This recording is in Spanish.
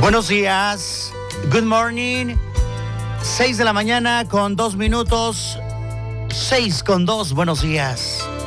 Buenos días. Good morning. 6 de la mañana con 2 minutos. 6 con 2. Buenos días.